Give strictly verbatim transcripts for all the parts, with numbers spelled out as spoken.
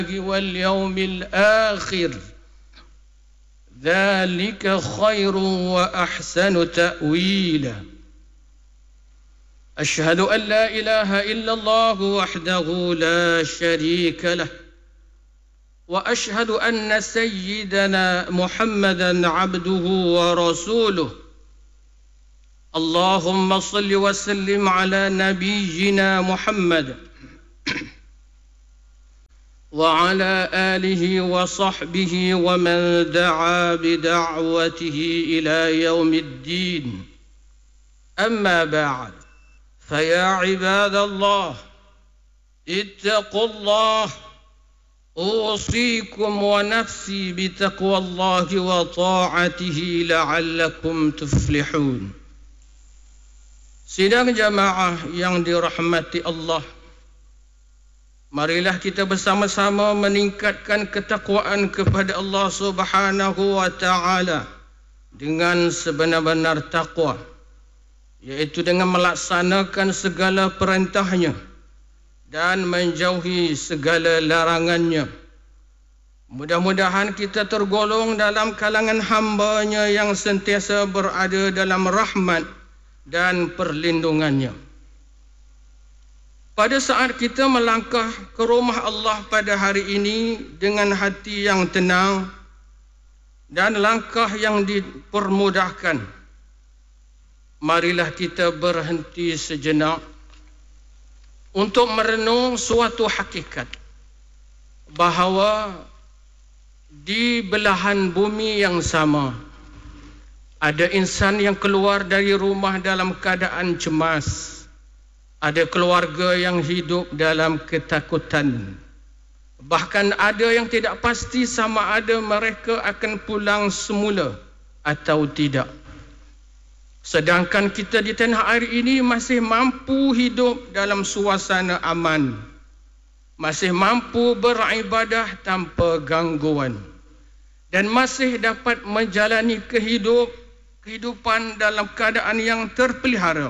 واليوم الآخر ذلك خير وأحسن تأويلا أشهد أن لا إله إلا الله وحده لا شريك له وأشهد أن سيدنا محمدا عبده ورسوله اللهم صل وسلم على نبينا محمد وعلى آله وصحبه ومن دعا بدعوته إلى يوم الدين أما بعد فيا عباد الله اتقوا الله أوصيكم ونفسي بتقوى الله وطاعته لعلكم تفلحون. Sidang jamaah yang dirahmati Allah, marilah kita bersama-sama meningkatkan ketakwaan kepada Allah Subhanahu wa taala dengan sebenar-benar takwa, yaitu dengan melaksanakan segala perintahnya dan menjauhi segala larangannya. Mudah-mudahan kita tergolong dalam kalangan hamba-Nya yang sentiasa berada dalam rahmat dan perlindungannya. Pada saat kita melangkah ke rumah Allah pada hari ini dengan hati yang tenang dan langkah yang dipermudahkan, marilah kita berhenti sejenak untuk merenung suatu hakikat bahawa di belahan bumi yang sama ada insan yang keluar dari rumah dalam keadaan cemas, ada keluarga yang hidup dalam ketakutan, bahkan ada yang tidak pasti sama ada mereka akan pulang semula atau tidak. Sedangkan kita di tanah air ini masih mampu hidup dalam suasana aman, masih mampu beribadah tanpa gangguan, dan masih dapat menjalani kehidup, kehidupan dalam keadaan yang terpelihara.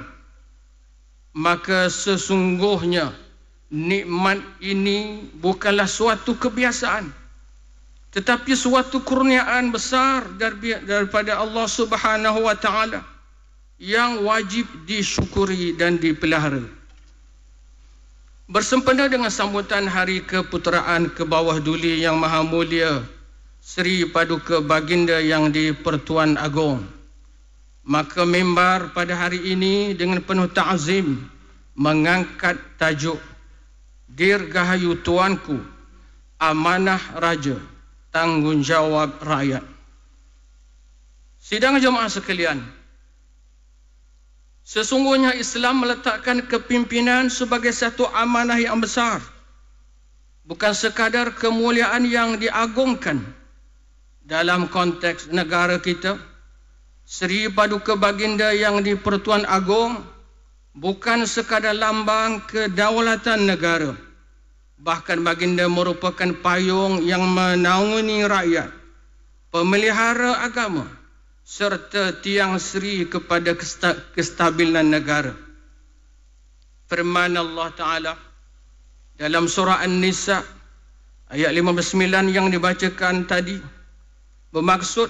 Maka sesungguhnya nikmat ini bukanlah suatu kebiasaan, tetapi suatu kurniaan besar daripada Allah Subhanahu wa taala yang wajib disyukuri dan dipelihara. Bersempena dengan sambutan Hari Keputeraan ke Bawah Duli Yang Maha Mulia Seri Paduka Baginda Yang di-Pertuan Agong, maka mimbar pada hari ini dengan penuh ta'zim mengangkat tajuk Dirgahayu Tuanku, Amanah Raja, Tanggungjawab Rakyat. Sidang jemaah sekalian, sesungguhnya Islam meletakkan kepimpinan sebagai satu amanah yang besar, bukan sekadar kemuliaan yang diagungkan. Dalam konteks negara kita, Seri Paduka Baginda Yang di-Pertuan Agong bukan sekadar lambang kedaulatan negara, bahkan Baginda merupakan payung yang menaungi rakyat, pemelihara agama, serta tiang seri kepada kestabilan negara. Firman Allah Ta'ala dalam surah An-Nisa ayat lima puluh sembilan yang dibacakan tadi bermaksud,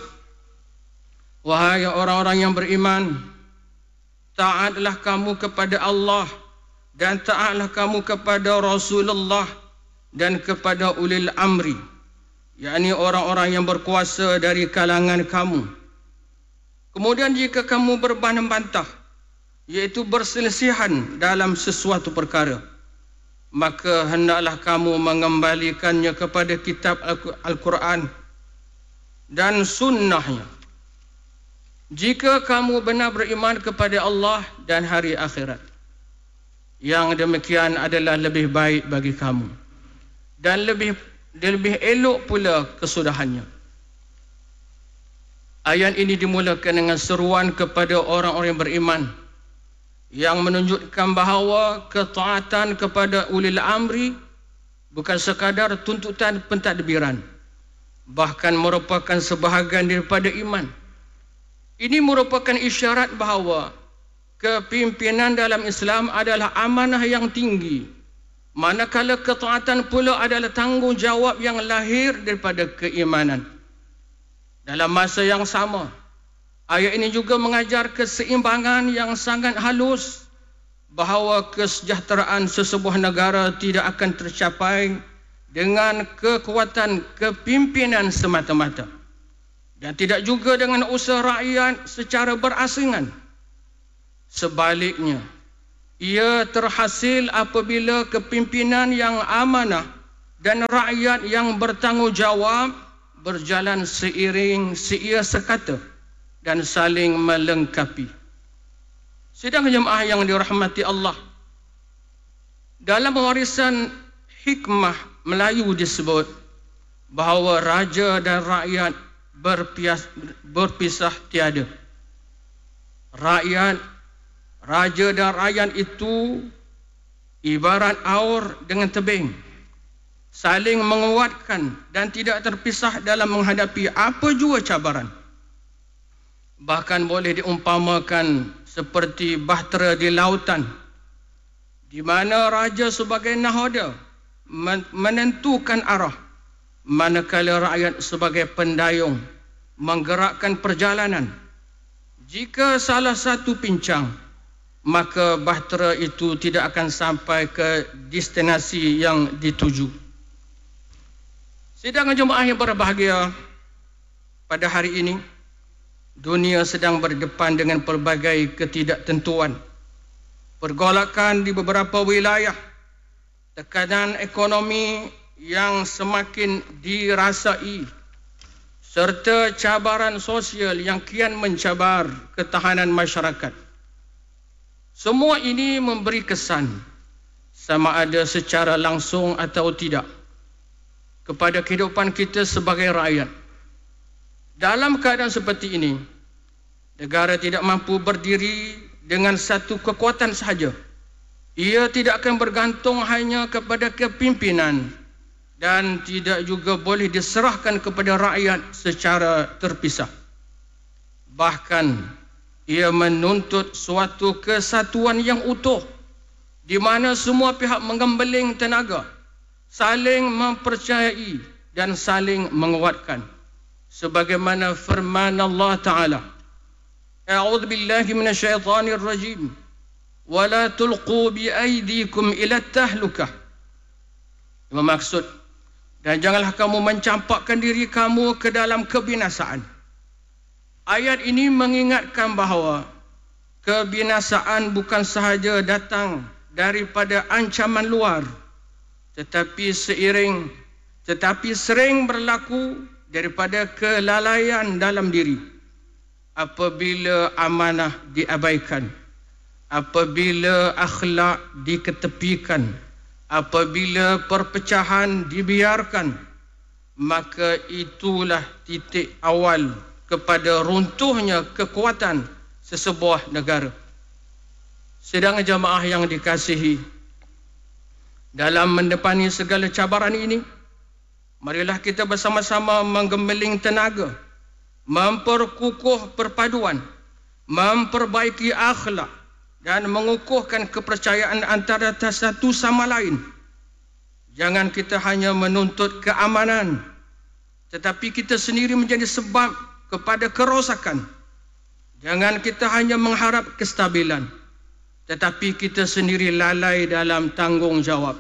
wahai orang-orang yang beriman, taatlah kamu kepada Allah dan taatlah kamu kepada Rasulullah dan kepada ulil amri, yakni orang-orang yang berkuasa dari kalangan kamu. Kemudian jika kamu berbantah-bantah, iaitu berselisihan dalam sesuatu perkara, maka hendaklah kamu mengembalikannya kepada kitab Al-Quran dan sunnahnya. Jika kamu benar beriman kepada Allah dan hari akhirat, yang demikian adalah lebih baik bagi kamu dan lebih lebih elok pula kesudahannya. Ayat ini dimulakan dengan seruan kepada orang-orang yang beriman, yang menunjukkan bahawa ketaatan kepada ulil amri bukan sekadar tuntutan pentadbiran, bahkan merupakan sebahagian daripada iman. Ini merupakan isyarat bahawa kepimpinan dalam Islam adalah amanah yang tinggi manakala ketaatan pula adalah tanggungjawab yang lahir daripada keimanan. Dalam masa yang sama, ayat ini juga mengajar keseimbangan yang sangat halus, bahawa kesejahteraan sesebuah negara tidak akan tercapai dengan kekuatan kepimpinan semata-mata, dan tidak juga dengan usaha rakyat secara berasingan. Sebaliknya, ia terhasil apabila kepimpinan yang amanah dan rakyat yang bertanggungjawab berjalan seiring seia sekata dan saling melengkapi. Sidang jemaah yang dirahmati Allah, dalam warisan hikmah Melayu disebut bahawa raja dan rakyat berpias, berpisah tiada. Rakyat, raja dan rakyat itu ibarat aur dengan tebing, saling menguatkan dan tidak terpisah dalam menghadapi apa jua cabaran. Bahkan boleh diumpamakan seperti bahtera di lautan, di mana raja sebagai nahoda menentukan arah, manakala rakyat sebagai pendayung menggerakkan perjalanan. Jika salah satu pincang, maka bahtera itu tidak akan sampai ke destinasi yang dituju. Sidang jemaah yang berbahagia, pada hari ini dunia sedang berdepan dengan pelbagai ketidaktentuan, pergolakan di beberapa wilayah, tekanan ekonomi yang semakin dirasai, serta cabaran sosial yang kian mencabar ketahanan masyarakat. Semua ini memberi kesan, sama ada secara langsung atau tidak, kepada kehidupan kita sebagai rakyat. Dalam keadaan seperti ini, negara tidak mampu berdiri dengan satu kekuatan sahaja. Ia tidak akan bergantung hanya kepada kepimpinan dan tidak juga boleh diserahkan kepada rakyat secara terpisah. Bahkan, ia menuntut suatu kesatuan yang utuh, di mana semua pihak menggembeling tenaga, saling mempercayai dan saling menguatkan. Sebagaimana firman Allah Ta'ala, A'udzu billahi minasyaitanir rajim, wa la tulqu bi aydikum ila tahlukah. Bermaksud, dan janganlah kamu mencampakkan diri kamu ke dalam kebinasaan. Ayat ini mengingatkan bahawa kebinasaan bukan sahaja datang daripada ancaman luar, tetapi seiring tetapi sering berlaku daripada kelalaian dalam diri. Apabila amanah diabaikan, apabila akhlak diketepikan, apabila perpecahan dibiarkan, maka itulah titik awal kepada runtuhnya kekuatan sesebuah negara. Sedang jemaah yang dikasihi, dalam mendepani segala cabaran ini, marilah kita bersama-sama menggembeling tenaga, memperkukuh perpaduan, memperbaiki akhlak dan mengukuhkan kepercayaan antara satu sama lain. Jangan kita hanya menuntut keamanan, tetapi kita sendiri menjadi sebab kepada kerosakan. Jangan kita hanya mengharap kestabilan, tetapi kita sendiri lalai dalam tanggungjawab.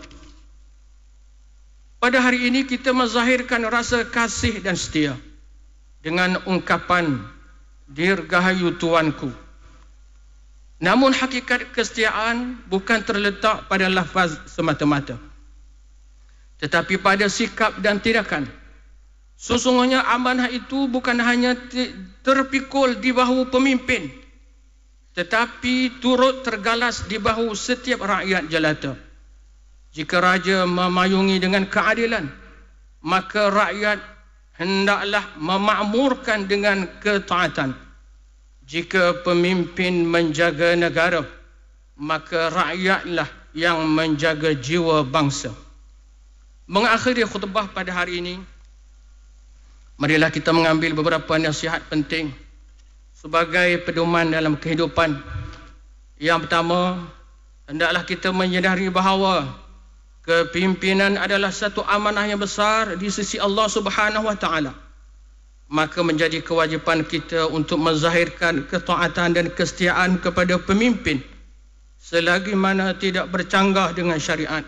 Pada hari ini kita menzahirkan rasa kasih dan setia dengan ungkapan dirgahayu tuanku. Namun hakikat kesetiaan bukan terletak pada lafaz semata-mata, tetapi pada sikap dan tindakan. Sesungguhnya amanah itu bukan hanya terpikul di bahu pemimpin, tetapi turut tergalas di bahu setiap rakyat jelata. Jika raja memayungi dengan keadilan, maka rakyat hendaklah memakmurkan dengan ketaatan. Jika pemimpin menjaga negara, maka rakyatlah yang menjaga jiwa bangsa. Mengakhiri khutbah pada hari ini, marilah kita mengambil beberapa nasihat penting sebagai pedoman dalam kehidupan. Yang pertama, hendaklah kita menyedari bahawa kepimpinan adalah satu amanah yang besar di sisi Allah Subhanahu wa taala. Maka menjadi kewajipan kita untuk menzahirkan ketaatan dan kesetiaan kepada pemimpin selagi mana tidak bercanggah dengan syariat.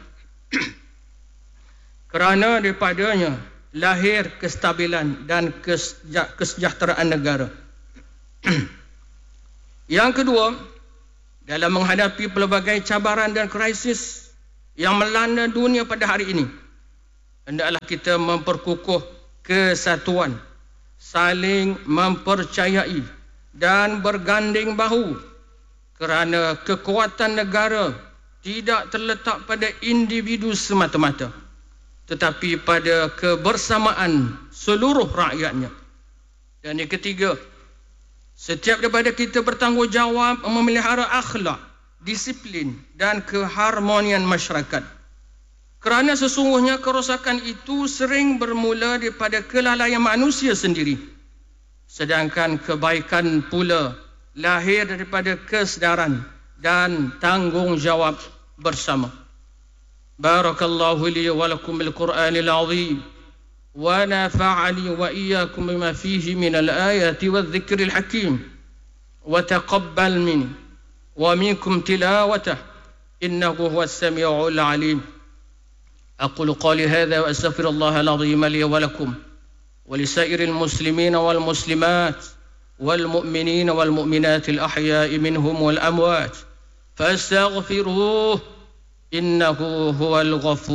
Kerana daripadanya lahir kestabilan dan kesejahteraan negara. Yang kedua, dalam menghadapi pelbagai cabaran dan krisis yang melanda dunia pada hari ini, hendaklah kita memperkukuh kesatuan, saling mempercayai dan berganding bahu, kerana kekuatan negara tidak terletak pada individu semata-mata, tetapi pada kebersamaan seluruh rakyatnya. Dan yang ketiga, setiap daripada kita bertanggungjawab memelihara akhlak, disiplin dan keharmonian masyarakat. Kerana sesungguhnya kerosakan itu sering bermula daripada kelalaian manusia sendiri, sedangkan kebaikan pula lahir daripada kesedaran dan tanggungjawab bersama. Barakallahu li wa lakum bil Qur'anil azim wa nafa'ani wa iyyakum bima fihi min al-ayati wadh-dhikril hakim wa taqabbal minni wa minkum tilawatah innahu huwas samiul alim. أقول قولي هذا وأستغفر الله العظيم لي ولكم ولسائر المسلمين والمسلمات والمؤمنين والمؤمنات الأحياء منهم والأموات فاستغفروه إنه هو الغفور